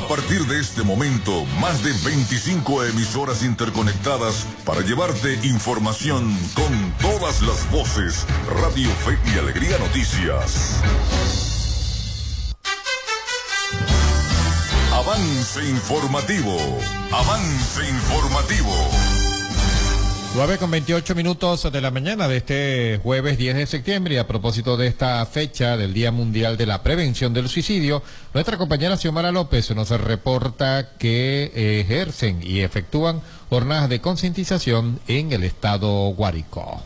partir de este momento, más de 25 emisoras interconectadas para llevarte información con todas las voces. Radio Fe y Alegría Noticias. Avance informativo. Avance informativo. 9:28 de la mañana de este jueves 10 de septiembre, y a propósito de esta fecha del Día Mundial de la Prevención del Suicidio, nuestra compañera Xiomara López nos reporta que ejercen y efectúan jornadas de concientización en el estado Guárico.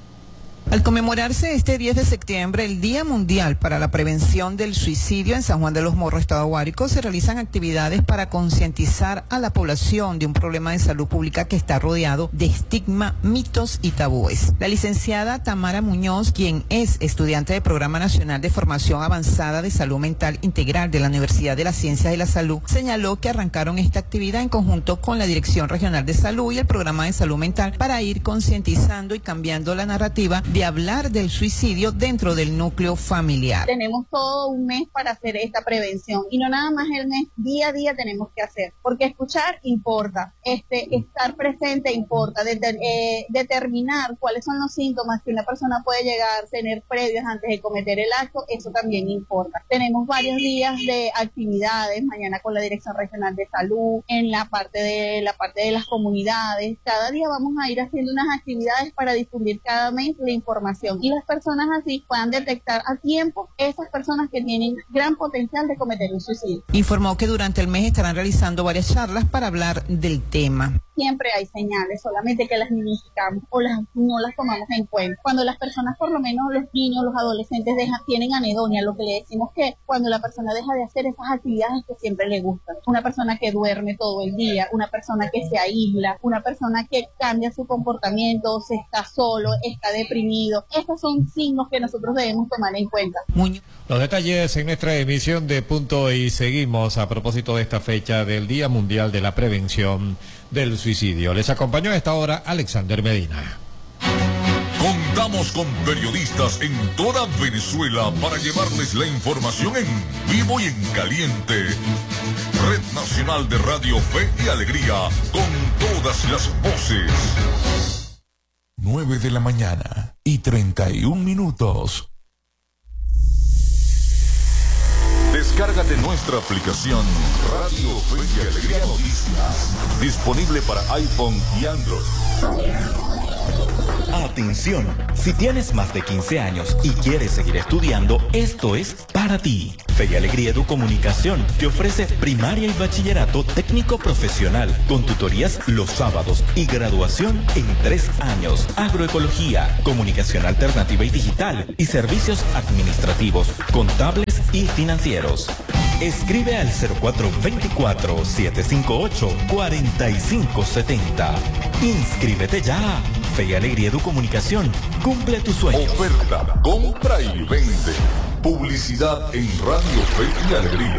Al conmemorarse este 10 de septiembre, el Día Mundial para la Prevención del Suicidio en San Juan de los Morros, Estado Guárico, se realizan actividades para concientizar a la población de un problema de salud pública que está rodeado de estigma, mitos y tabúes. La licenciada Tamara Muñoz, quien es estudiante del Programa Nacional de Formación Avanzada de Salud Mental Integral de la Universidad de las Ciencias de la Salud, señaló que arrancaron esta actividad en conjunto con la Dirección Regional de Salud y el Programa de Salud Mental para ir concientizando y cambiando la narrativa de hablar del suicidio dentro del núcleo familiar. Tenemos todo un mes para hacer esta prevención y no nada más el mes, día a día tenemos que hacer, porque escuchar importa, estar presente importa, determinar cuáles son los síntomas que una persona puede llegar a tener previos antes de cometer el acto, eso también importa. Tenemos varios días de actividades, mañana con la Dirección Regional de Salud, en la parte de las comunidades, cada día vamos a ir haciendo unas actividades para difundir cada mes la información y las personas así puedan detectar a tiempo esas personas que tienen gran potencial de cometer un suicidio. Informó que durante el mes estarán realizando varias charlas para hablar del tema. Siempre hay señales, solamente que las minimizamos o no las tomamos en cuenta. Cuando las personas, por lo menos los niños, los adolescentes, tienen anedonia, lo que le decimos que cuando la persona deja de hacer esas actividades que siempre le gustan. Una persona que duerme todo el día, una persona que se aísla, una persona que cambia su comportamiento, se está solo, está deprimido. Estos son signos que nosotros debemos tomar en cuenta. Los detalles en nuestra emisión de Punto y Seguimos a propósito de esta fecha del Día Mundial de la Prevención del Suicidio. Les acompañó a esta hora Alexander Medina. Contamos con periodistas en toda Venezuela para llevarles la información en vivo y en caliente. Red Nacional de Radio Fe y Alegría, con todas las voces. 9:31 Descárgate nuestra aplicación Radio Fe y Alegría Noticias, disponible para iPhone y Android. Atención, si tienes más de 15 años y quieres seguir estudiando, esto es para ti. Fe y Alegría Educomunicación te ofrece primaria y bachillerato técnico profesional con tutorías los sábados y graduación en 3 años. Agroecología, comunicación alternativa y digital y servicios administrativos, contables y financieros. Escribe al 0424-758-4570. Inscríbete ya. Fe y Alegría Educomunicación cumple tus sueños. Oferta, compra y vende. Publicidad en Radio Fe y Alegría.